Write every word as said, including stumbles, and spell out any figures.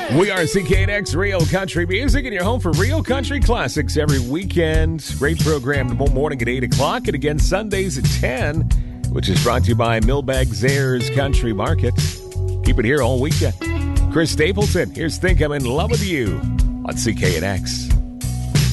We are C K N X Real Country Music, and your home for real country classics every weekend. Great program tomorrow morning at eight o'clock, and again Sundays at ten, which is brought to you by Millbag Zayres Country Market. Keep it here all weekend. Chris Stapleton, here's Think I'm in Love with You on C K N X.